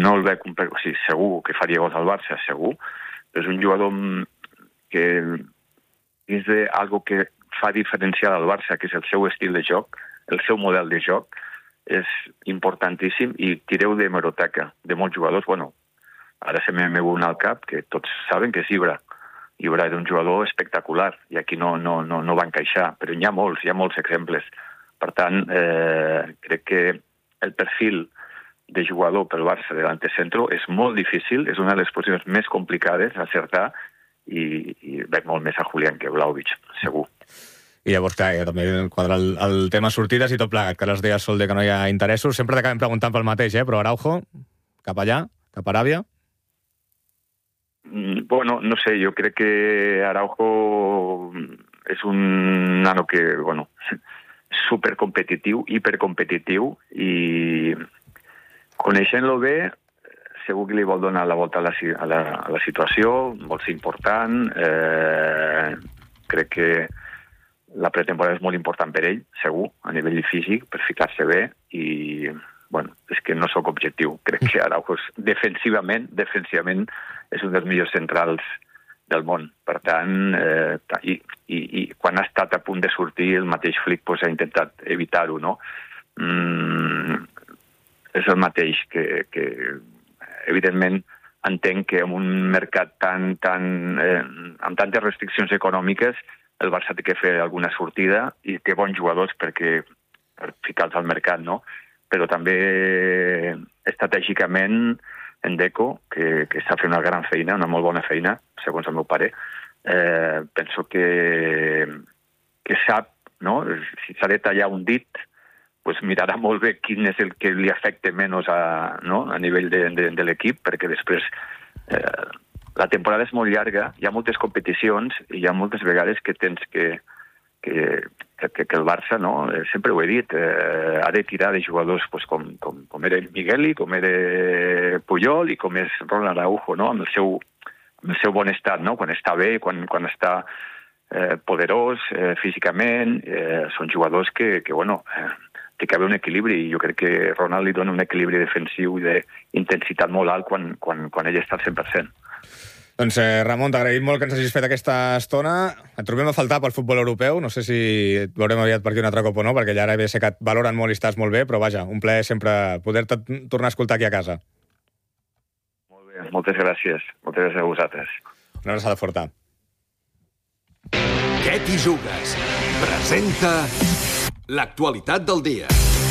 no el veig segur que faria gols al Barça, segur. És un jugador que dins d'algo que fa diferenciar al Barça, que és el seu estil de joc, el seu model de joc, és importantíssim, i tireu d'hemeroteca de molts jugadors. Bueno, ara se m'ha venut al cap, que tots saben que és Ibra. Ibra era un jugador espectacular, i aquí no va encaixar, però hi ha molts exemples. Per tant, crec que el perfil de jugador pel Barça de l'antecentro és molt difícil, és una de les posicions més complicades a acertar, i veig molt més a Julián que Vlahovic, segur. I llavors, clar, també quadra el tema sortides i tot plegat, que ara es deia Solde que no hi ha interessos. Sempre t'acabem preguntant pel mateix, però Araujo, cap allà, cap a Aràbia? Bueno, no sé, jo crec que Araujo és un nano que, bueno, supercompetitiu, hipercompetitiu, i coneixent-lo bé, segur que li vol donar la volta a la situació, vol ser important, crec que la pretemporada és molt important per ell, segur, a nivell físic, per ficar-se bé, i, bueno, és que no sóc objectiu. Crec que Araujo defensivament és un dels millors centrals del món. Per tant, i quan ha estat a punt de sortir, el mateix Flick ha intentat evitar-ho, no? És el mateix que evidentment, entenc que en un mercat amb tantes restriccions econòmiques, el Barça té que fer alguna sortida, i té bons jugadors per ficar-los al mercat, no? Però també estratègicament en Deco, que està fent una gran feina, una molt bona feina, segons el meu pare, penso que sap, no? Si s'ha de tallar un dit, pues mirarà molt bé quin és el que li afecta menys a nivell de l'equip, perquè després la temporada és molt llarga, hi ha moltes competicions, i hi ha moltes vegades que tens que el Barça, no? Sempre ho he dit, ha de tirar de jugadors com era Migueli, com era Puyol i com és Ronald Araujo, no? Amb el seu bon estat, no? Quan està bé, quan està poderós físicament, són jugadors que bueno, té que haver un equilibri, i jo crec que Ronald li dona un equilibri defensiu i d'intensitat molt alt quan ell està al 100%. Doncs Ramon, t'agraïm molt que ens hagis fet aquesta estona. Et trobem a faltar pel futbol europeu. No sé si et veurem aviat per aquí un altre cop o no, perquè ja ara sé que et valoren molt i estàs molt bé, però vaja, un plaer sempre poder-te tornar a escoltar aquí a casa. Molt bé, moltes gràcies. Moltes gràcies a vosaltres. Una abraçada forta. Què t'hi jugues? Presenta l'actualitat del dia.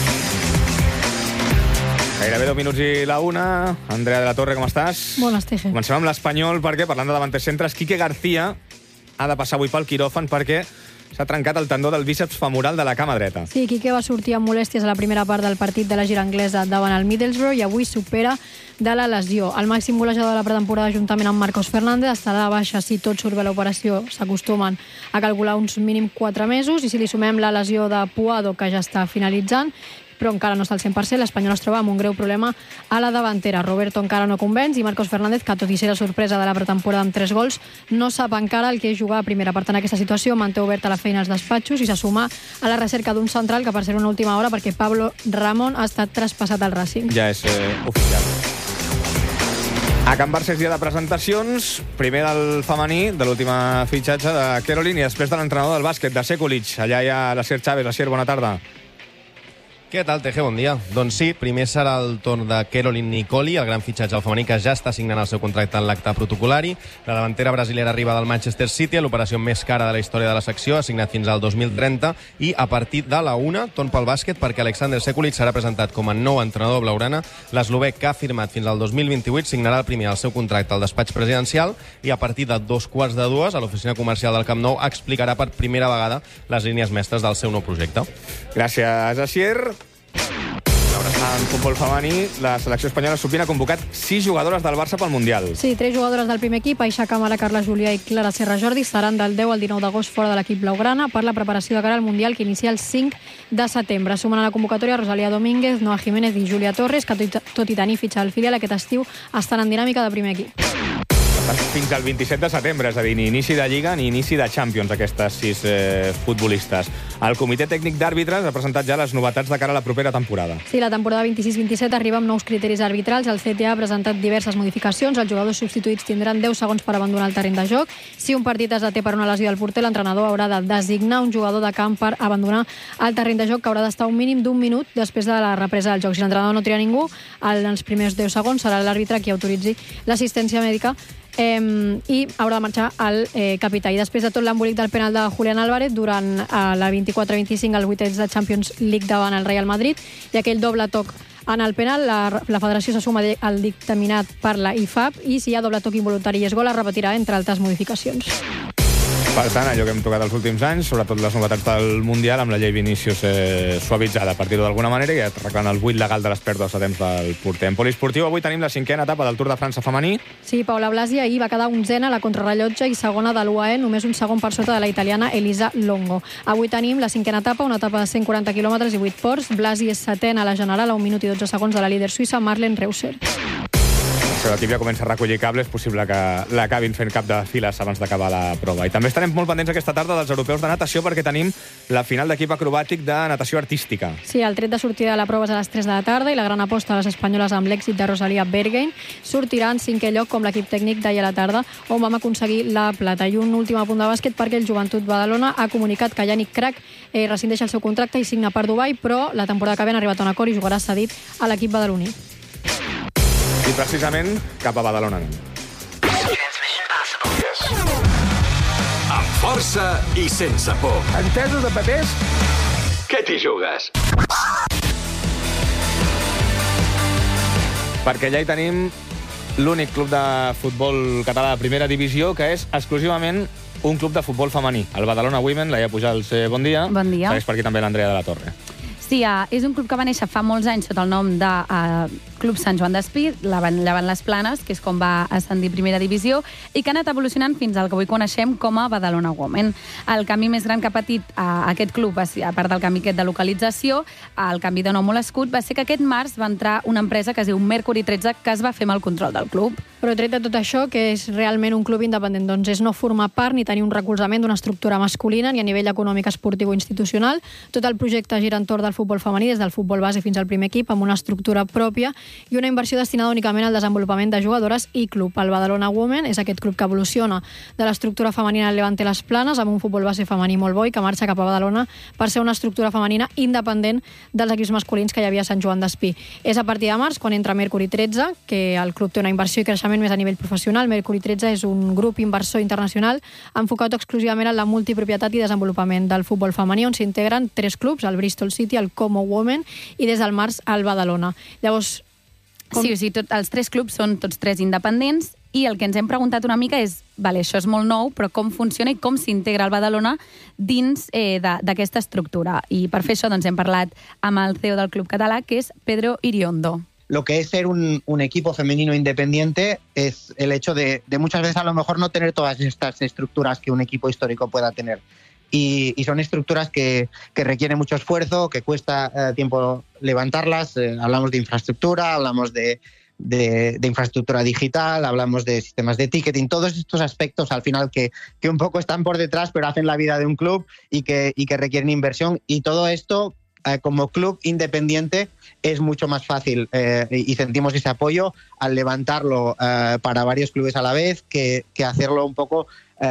Gairebé 10 minuts i la una. Andrea de la Torre, com estàs? Bones, Teje. Comencem amb l'Espanyol, perquè, parlant de davanters centres, Quique García ha de passar avui pel quiròfan perquè s'ha trencat el tendó del bíceps femoral de la cama dreta. Sí, Quique va sortir amb molèsties a la primera part del partit de la gira anglesa davant el Middlesbrough, i avui supera de la lesió. El màxim golejador de la pretemporada, juntament amb Marcos Fernández, estarà a baixa si tot surt bé l'operació. S'acostumen a calcular uns mínim 4 mesos, i si li sumem la lesió de Puado, que ja està finalitzant, però encara no està al 100%, l'Espanyol es troba amb un greu problema a la davantera. Roberto encara no convenç, i Marcos Fernández, que tot i ser la sorpresa de la pretemporada amb 3 gols, no sap encara el que és jugar a primera part. En aquesta situació manté oberta la feina als despatxos i se suma a la recerca d'un central, que per ser una última hora, perquè Pablo Ramón ha estat traspassat al Racing. Ja és oficial. A Can Barça és dia de presentacions, primer del femení, de l'última fitxatge de Caroline, i després de l'entrenador del bàsquet, de Sekulic. Allà hi ha l'Asier Chávez. Asier, bona tarda. Què tal, Teje? Bon dia. Doncs sí, primer serà el torn de Caroline Nicoli, el gran fitxatge al femení, que ja està signant el seu contracte en l'acte protocol·lari. La davantera brasilera arriba del Manchester City, l'operació més cara de la història de la secció, ha signat fins al 2030, i a partir de la 1, torn pel bàsquet, perquè Alexander Sekulic serà presentat com a nou entrenador blaugrana. L'eslovec, que ha firmat fins al 2028, signarà el primer el seu contracte al despatx presidencial, i a partir de 2:45, a l'oficina comercial del Camp Nou, explicarà per primera vegada les línies mestres del seu nou projecte. Gràcies, Asier. En futbol femení, la selecció espanyola sovint ha convocat 6 jugadores del Barça pel Mundial. Sí, 3 jugadores del primer equip, Aixa Camara, Carla Julià i Clara Serra Jordi, seran del 10 al 19 d'agost fora de l'equip blaugrana per la preparació de cara al Mundial, que inicia el 5 de setembre. Sumen a la convocatòria Rosalía Domínguez, Noa Jiménez i Júlia Torres, que tot i tenir fitxa al filial, aquest estiu estan en dinàmica de primer equip. Fins al 27 de setembre, és a dir, ni inici de Lliga ni inici de Champions, aquestes 6 futbolistes. El Comitè Tècnic d'Àrbitres ha presentat ja les novetats de cara a la propera temporada. Sí, la temporada 26-27 arriba amb nous criteris arbitrals. El CTA ha presentat diverses modificacions. Els jugadors substituïts tindran 10 segons per abandonar el terreny de joc. Si un partit es deté per una lesió del porter, l'entrenador haurà de designar un jugador de camp per abandonar el terreny de joc, que haurà d'estar un mínim d'1 minut després de la represa del joc. Si l'entrenador no tria ningú, en els primers 10 segons serà l'àrbitre qui autoritzi l'assistència mèdica i haurà de marxar el capità. I després de tot l'embolic del penal de Julián Álvarez durant la 24-25 al 8 de Champions League davant el Real Madrid i aquell doble toc en el penal, la federació se suma al dictaminat per la IFAB i si hi ha doble toc involuntari i és gol es repetirà, entre altres modificacions. Per tant, allò que hem tocat els últims anys, sobretot les novetats del Mundial, amb la llei Vinícius suavitzada, per dir-ho d'alguna manera, i arreglant el buit legal de les pèrdues de temps del porter. En poliesportiu, avui tenim la 5a etapa del Tour de França femení. Sí, Paula Blasi ahir va quedar 11a a la contrarrellotge i segona de l'UAE, només un segon per sota de la italiana Elisa Longo. Avui tenim la 5a etapa, una etapa de 140 quilòmetres i 8 ports. Blasi és 7a a la general, a 1 minut i 12 segons de la líder suïssa Marlene Reusser. L'equip ja comença a recollir cables, és possible que l'acabin fent cap de files abans d'acabar la prova. I també estarem molt pendents aquesta tarda dels europeus de natació perquè tenim la final d'equip acrobàtic de natació artística. Sí, el tret de sortida de la prova és a les 3 de la tarda i la gran aposta de les espanyoles amb l'èxit de Rosalia Bergheim sortirà en 5è lloc com l'equip tècnic d'ahir a la tarda, on vam aconseguir la plata. I un últim apunt de bàsquet perquè el Joventut Badalona ha comunicat que Yannick Crac rescindeix el seu contracte i signa per Dubai, però la temporada que ve han arribat a un acord i jugarà cedit a l'equip badaloní. I precisament cap a Badalona. Amb força i sense por. Entesos de papers? Què t'hi jugues? Perquè ja hi tenim l'únic club de futbol català de primera divisió que és exclusivament un club de futbol femení. El Badalona Women, Laia Pujals, bon dia. Bon dia. Segueix per aquí també l'Andrea de la Torre. Sí, és un club que va néixer fa molts anys sota el nom de Club Sant Joan d'Espí, Llevant les Planes, que és com va ascendir primera divisió, i que ha anat evolucionant fins al que avui coneixem com a Badalona Women. El canvi més gran que ha patit aquest club, a part del canvi aquest de localització, el canvi de nom o l'escut, va ser que aquest març va entrar una empresa que es diu Mercury 13, que es va fer amb el control del club. Però tret de tot això, que és realment un club independent, doncs és no formar part ni tenir un recolzament d'una estructura masculina ni a nivell econòmic, esportiu o institucional. Tot el projecte gira entorn del futbol femení, des del futbol base fins al primer equip, amb una estructura pròpia i una inversió destinada únicament al desenvolupament de jugadores i club. El Badalona Women és aquest club que evoluciona de l'estructura femenina del Levante Les Planes amb un futbol base femení molt bo i que marxa cap a Badalona per ser una estructura femenina independent dels equips masculins que hi havia a Sant Joan d'Espí. És a partir de març quan entra Mercury 13, que el club té una inversió i creixement més a nivell professional. Mercury 13 és un grup inversor internacional enfocat exclusivament en la multipropietat i desenvolupament del futbol femení, on s'integren 3 clubs, el Bristol City, el Como Women i des del març el Badalona. Llavors, Sí, o sigui, els 3 clubs són tots 3 independents i el que ens hem preguntat una mica és, vale, això és molt nou, però com funciona i com s'integra el Badalona dins d'aquesta estructura. I per fer això doncs, hem parlat amb el CEO del club català, que és Pedro Iriondo. Lo que es ser un equipo femenino independiente es el hecho de muchas veces a lo mejor no tener todas estas estructuras que un equipo histórico pueda tener. Y son estructuras que requieren mucho esfuerzo, que cuesta tiempo levantarlas. Hablamos de infraestructura, hablamos de infraestructura digital, hablamos de sistemas de ticketing, todos estos aspectos al final que un poco están por detrás, pero hacen la vida de un club y que requieren inversión. Y todo esto, como club independiente, es mucho más fácil y sentimos ese apoyo al levantarlo para varios clubes a la vez que hacerlo un poco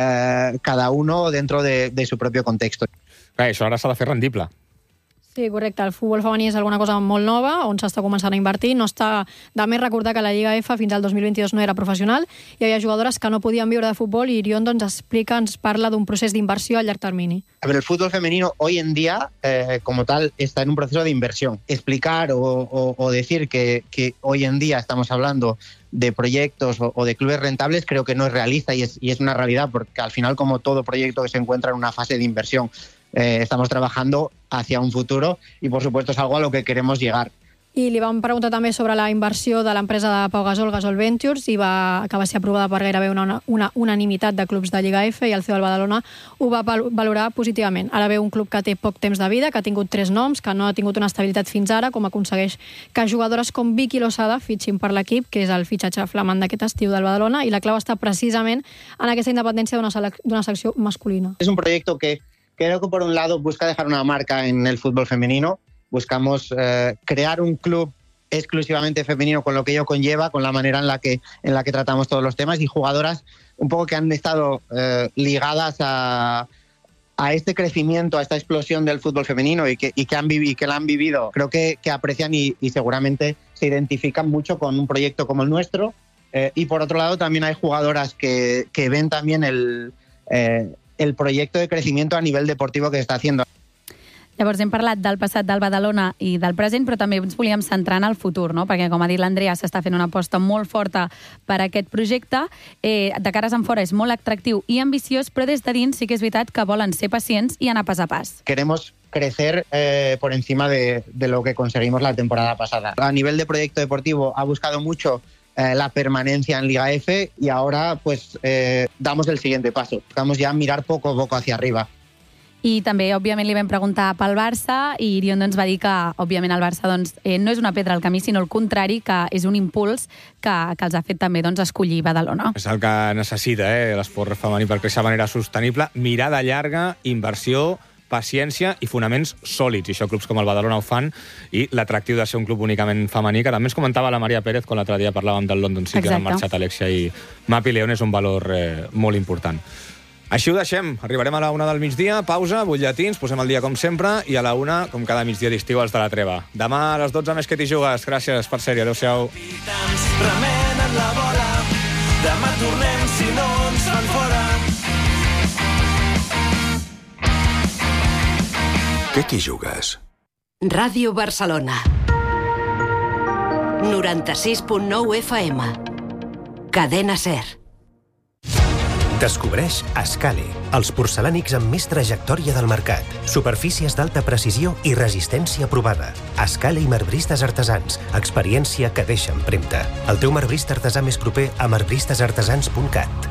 cada uno dentro de su propio contexto. Això ara s'ha de fer rendible. Sí, correcte. El futbol femení és alguna cosa molt nova, on s'està començant a invertir. No està de més recordar que la Lliga F fins al 2022 no era professional. Hi havia jugadores que no podien viure de futbol i Irion ens parla d'un procés d'inversió a llarg termini. A ver, el fútbol femenino hoy en día, como tal, está en un proceso de inversión. Explicar o decir que hoy en día estamos hablando de proyectos o de clubes rentables creo que no es realista y es una realidad, porque al final, como todo proyecto que se encuentra en una fase de inversión, estamos trabajando hacia un futuro y por supuesto es algo a lo que queremos llegar. I li vam preguntar també sobre la inversió de l'empresa de Pau Gasol, Gasol Ventures, que va ser aprovada per gairebé una unanimitat de clubs de Lliga F, i el CEO del Badalona ho va valorar positivament. Ara ve un club que té poc temps de vida, que ha tingut 3 noms, que no ha tingut una estabilitat fins ara, com aconsegueix que jugadores com Vicky Losada fitxin per l'equip, que és el fitxatge flamant d'aquest estiu del Badalona, i la clau està precisament en aquesta independència d'una secció masculina. Es un proyecto que creo que por un lado busca dejar una marca en el fútbol femenino. Buscamos crear un club exclusivamente femenino con lo que ello conlleva, con la manera en la que tratamos todos los temas, y jugadoras un poco que han estado ligadas a este crecimiento, a esta explosión del fútbol femenino y que la han vivido. Creo que aprecian y seguramente se identifican mucho con un proyecto como el nuestro. Y por otro lado también hay jugadoras que ven también el proyecto de crecimiento a nivel deportivo que se está haciendo. Llavors hem parlat del passat del Badalona i del present, però també ens volíem centrar en el futur, no? Perquè, com ha dit l'Andrea, s'està fent una aposta molt forta per aquest projecte. De cares enfora és molt atractiu i ambiciós, però des de dins sí que és veritat que volen ser pacients i anar pas a pas. Queremos crecer por encima de lo que conseguimos la temporada pasada. A nivel de proyecto deportivo ha buscado mucho la permanencia en Liga F, y ahora pues damos el siguiente paso. Buscamos ya mirar poco a poco hacia arriba. I també, òbviament, li vam preguntar pel Barça i Iriondo ens va dir que, òbviament, el Barça no és una pedra al camí, sinó el contrari, que és un impuls que els ha fet també escollir Badalona. És el que necessita l'esport femení per créixer de manera sostenible, mirada llarga, inversió, paciència i fonaments sòlids. I això clubs com el Badalona ho fan, i l'atractiu de ser un club únicament femení, que també ens comentava la Maria Pérez quan l'altre dia parlàvem del London City, on han marxat Alexia i Mapi León, és un valor molt important. Així ho deixem. Arribarem a la 1 del migdia, pausa, butlletins, posem el dia com sempre, i a la 1, com cada migdia d'estiu, els de la treva. Demà a les 12 més que t'hi jugues. Gràcies per ser-hi. Adéu-siau. Remenen la bola. Demà tornem si no ens fan fora. Què t'hi jugues? Ràdio Barcelona. 96.9 FM. Cadena SER. Descobreix Escale, els porcelànics amb més trajectòria del mercat. Superfícies d'alta precisió i resistència provada. Escale i marbristes artesans. Experiència que deixa empremta. El teu marbrista artesà més proper a marbristesartesans.cat.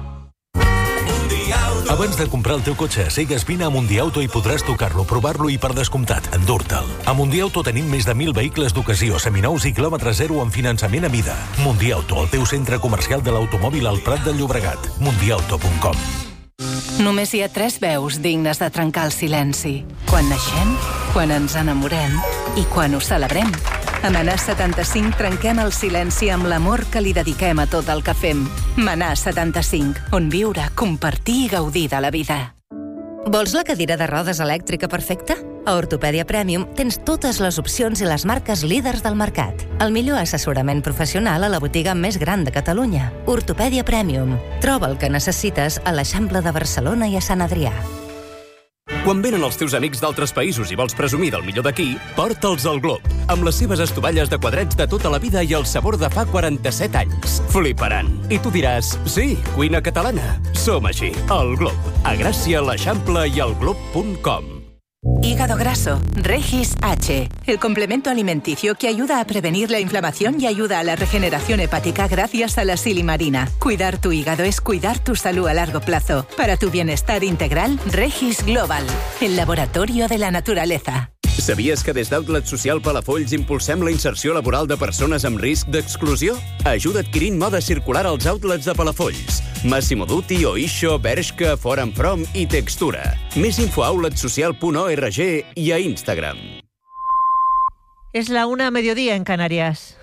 Abans de comprar el teu cotxe, sigues vine a Mundiauto i podràs tocar-lo, provar-lo i, per descomptat, endur-te'l. A Mundiauto tenim més de 1.000 vehicles d'ocasió, seminous i quilòmetre zero amb finançament a mida. Mundiauto, el teu centre comercial de l'automòbil al Prat del Llobregat. Mundiauto.com. Només hi ha 3 veus dignes de trencar el silenci. Quan naixem, quan ens enamorem i quan ho celebrem. A Manà 75 trenquem el silenci amb l'amor que li dediquem a tot el que fem. Manà 75, on viure, compartir i gaudir de la vida. Vols la cadira de rodes elèctrica perfecta? A Ortopèdia Premium tens totes les opcions i les marques líders del mercat. El millor assessorament professional a la botiga més gran de Catalunya. Ortopèdia Premium. Troba el que necessites a l'Eixample de Barcelona i a Sant Adrià. Quan venen els teus amics d'altres països i vols presumir del millor d'aquí, porta'ls al Glob, amb les seves estovalles de quadrets de tota la vida i el sabor de fa 47 anys. Fliparan. I tu diràs, sí, cuina catalana. Som així, al Glob, a Gràcia, l'Eixample i al Glob.com. Hígado graso, Regis H, el complemento alimenticio que ayuda a prevenir la inflamación y ayuda a la regeneración hepática gracias a la silimarina. Cuidar tu hígado es cuidar tu salud a largo plazo. Para tu bienestar integral, Regis Global, el laboratorio de la naturaleza. Sabies que des d'Outlet Social Palafolls impulsem la inserció laboral de persones amb risc d'exclusió? Ajuda adquirint moda circular als outlets de Palafolls. Massimo Dutti, Oixo, Bershka, Forum From i Textura. Més info a outletsocial.org i a Instagram. Es la 1 a mediodía en Canarias.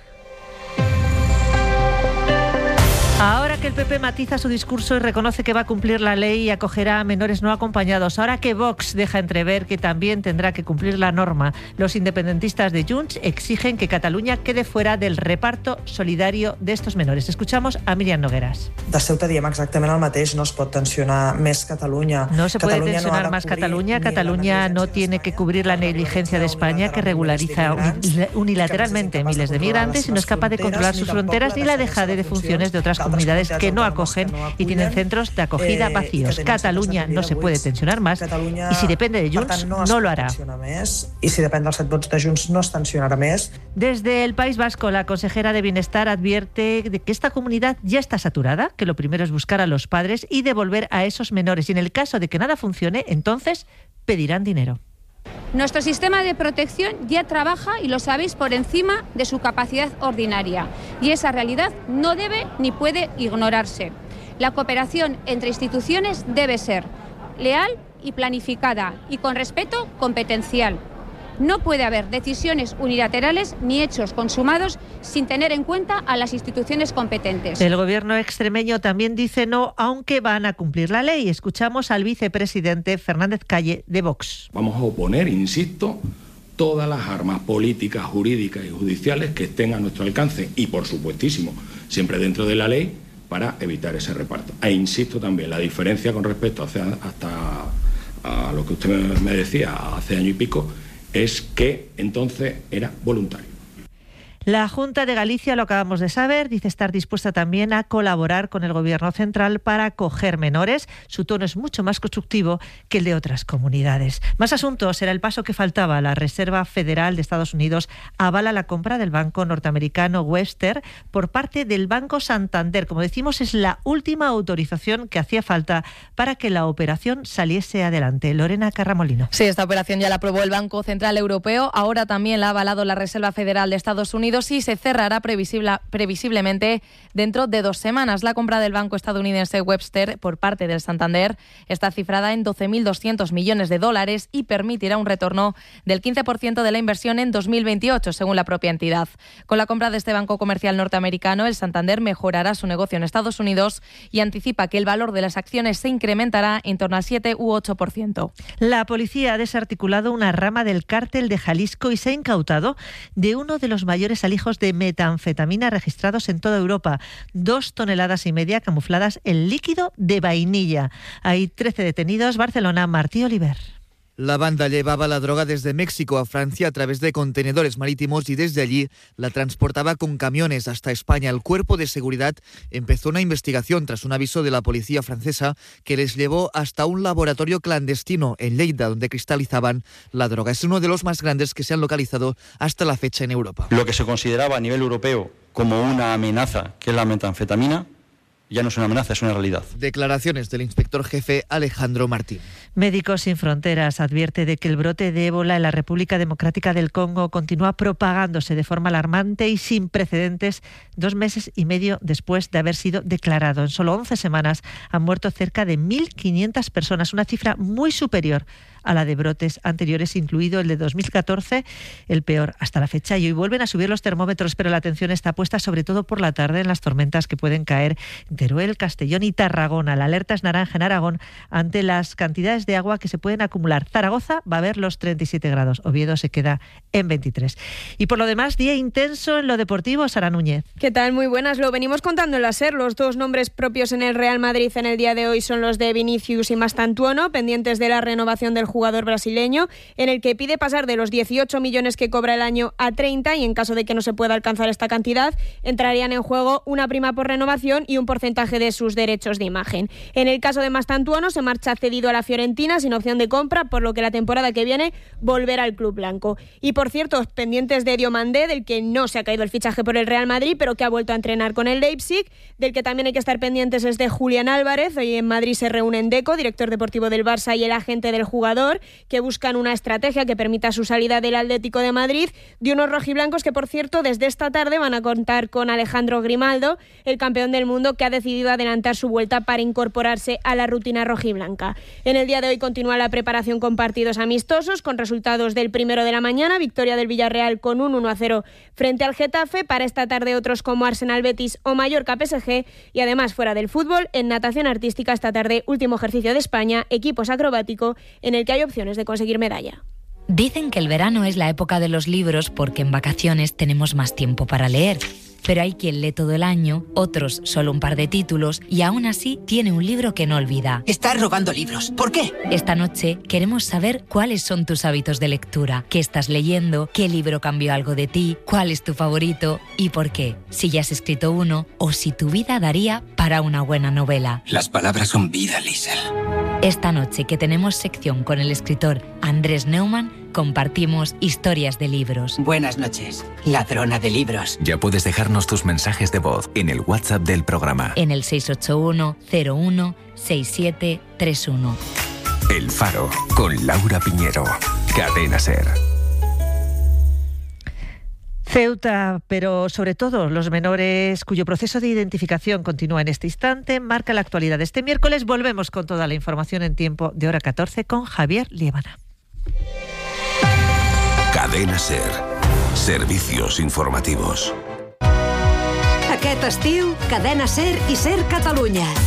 Ahora que el PP matiza su discurso y reconoce que va a cumplir la ley y acogerá a menores no acompañados, ahora que Vox deja entrever que también tendrá que cumplir la norma, los independentistas de Junts exigen que Catalunya quede fuera del reparto solidario de estos menores. Escuchamos a Míriam Nogueras. De Ceuta diem exactament el mateix, no es pot tensionar més Catalunya. No se puede tensionar más Cataluña. Cataluña no tiene que cubrir la negligencia de España, que regulariza unilateralmente miles de migrantes y no es capaz de controlar sus fronteras ni la dejadez de funciones de otras comunidades que no acogen y tienen centros de acogida vacíos. Cataluña no se puede tensionar más y si depende de Junts no lo hará. I si depèn dels 7 vots de Junts no es tensionarà més. Desde el País Vasco, la consejera de Bienestar advierte de que esta comunidad ya está saturada, que lo primero es buscar a los padres y devolver a esos menores. Y en el caso de que nada funcione, entonces pedirán dinero. Nuestro sistema de protección ya trabaja, y lo sabéis, por encima de su capacidad ordinaria. Y esa realidad no debe ni puede ignorarse. La cooperación entre instituciones debe ser leal y planificada y con respeto competencial. No puede haber decisiones unilaterales ni hechos consumados sin tener en cuenta a las instituciones competentes. El gobierno extremeño también dice no, aunque van a cumplir la ley. Escuchamos al vicepresidente Fernández Calle de Vox. Vamos a oponer, insisto, todas las armas políticas, jurídicas y judiciales que estén a nuestro alcance y, por supuestísimo, siempre dentro de la ley para evitar ese reparto. E insisto también, la diferencia con respecto a lo que usted me decía hace año y pico es que entonces era voluntario. La Junta de Galicia, lo acabamos de saber, dice estar dispuesta también a colaborar con el Gobierno central para acoger menores. Su tono es mucho más constructivo que el de otras comunidades. Más asuntos. Era el paso que faltaba. La Reserva Federal de Estados Unidos avala la compra del banco norteamericano Webster por parte del Banco Santander. Como decimos, es la última autorización que hacía falta para que la operación saliese adelante. Lorena Carramolino. Sí, esta operación ya la aprobó el Banco Central Europeo. Ahora también la ha avalado la Reserva Federal de Estados Unidos y se cerrará previsiblemente dentro de 2 semanas. La compra del banco estadounidense Webster por parte del Santander está cifrada en $12.200 millones y permitirá un retorno del 15% de la inversión en 2028, según la propia entidad. Con la compra de este banco comercial norteamericano, el Santander mejorará su negocio en Estados Unidos y anticipa que el valor de las acciones se incrementará en torno al 7 u 8%. La policía ha desarticulado una rama del cártel de Jalisco y se ha incautado de uno de los mayores alijos de metanfetamina registrados en toda Europa, 2,5 toneladas camufladas en líquido de vainilla. Hay 13 detenidos. Barcelona, Martí Oliver. La banda llevaba la droga desde México a Francia a través de contenedores marítimos y desde allí la transportaba con camiones hasta España. El Cuerpo de Seguridad empezó una investigación tras un aviso de la policía francesa que les llevó hasta un laboratorio clandestino en Lleida, donde cristalizaban la droga. Es uno de los más grandes que se han localizado hasta la fecha en Europa. Lo que se consideraba a nivel europeo como una amenaza, que es la metanfetamina, ya no es una amenaza, es una realidad. Declaraciones del inspector jefe Alejandro Martín. Médicos Sin Fronteras advierte de que el brote de ébola en la República Democrática del Congo continúa propagándose de forma alarmante y sin precedentes 2 meses y medio después de haber sido declarado. En solo 11 semanas han muerto cerca de 1.500 personas, una cifra muy superior a la de brotes anteriores, incluido el de 2014, el peor hasta la fecha. Y hoy vuelven a subir los termómetros, pero la atención está puesta sobre todo por la tarde en las tormentas que pueden caer en Teruel, Castellón y Tarragona. La alerta es naranja en Aragón ante las cantidades de agua que se pueden acumular. Zaragoza va a ver los 37 grados, Oviedo se queda en 23. Y por lo demás, día intenso en lo deportivo. Sara Núñez. ¿Qué tal? Muy buenas. Lo venimos contando en la SER. Los 2 nombres propios en el Real Madrid en el día de hoy son los de Vinicius y Mastantuono, pendientes de la renovación del jugador brasileño, en el que pide pasar de los 18 millones que cobra el año a 30, y en caso de que no se pueda alcanzar esta cantidad, entrarían en juego una prima por renovación y un porcentaje de sus derechos de imagen. En el caso de Mastantuono, se marcha cedido a la Fiorentina sin opción de compra, por lo que la temporada que viene volverá al club blanco. Y por cierto, pendientes de Diomandé, del que no se ha caído el fichaje por el Real Madrid, pero que ha vuelto a entrenar con el Leipzig. Del que también hay que estar pendientes es de Julián Álvarez. Hoy en Madrid se reúnen Deco, director deportivo del Barça, y el agente del jugador, que buscan una estrategia que permita su salida del Atlético de Madrid, de unos rojiblancos que, por cierto, desde esta tarde van a contar con Alejandro Grimaldo, el campeón del mundo, que ha decidido adelantar su vuelta para incorporarse a la rutina rojiblanca. En el día de hoy continúa la preparación con partidos amistosos, con resultados del primero de la mañana, victoria del Villarreal con un 1-0 frente al Getafe. Para esta tarde otros como Arsenal Betis o Mallorca PSG, y además fuera del fútbol, en natación artística esta tarde último ejercicio de España, equipos acrobático, en el que hay opciones de conseguir medalla. Dicen que el verano es la época de los libros porque en vacaciones tenemos más tiempo para leer. pero hay quien lee todo el año, otros solo un par de títulos y aún así tiene un libro que no olvida. Estás robando libros. ¿Por qué? Esta noche queremos saber cuáles son tus hábitos de lectura, qué estás leyendo, qué libro cambió algo de ti, cuál es tu favorito y por qué. Si ya has escrito uno o si tu vida daría para una buena novela. Las palabras son vida, Liesl. Esta noche que tenemos sección con el escritor Andrés Neumann, compartimos historias de libros. Buenas noches, ladrona de libros. Ya puedes dejarnos tus mensajes de voz en el WhatsApp del programa. En el 681-01-6731. El Faro, con Laura Piñero. Cadena SER. Ceuta, pero sobre todo los menores cuyo proceso de identificación continúa en este instante, marca la actualidad. Este miércoles volvemos con toda la información en tiempo de hora 14 con Javier Liébana. Cadena SER. Servicios informativos. Aquest estiu, Cadena SER i SER Catalunya.